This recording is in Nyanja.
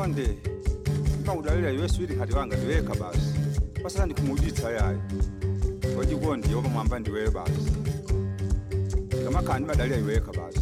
konde ngawudlalela yeswidi khati wanga ndiwekha basi pasala ndikhumuditsa yayi wachikonde yoba mwamba ndiwe basi ngamakhani badalira iwekha basi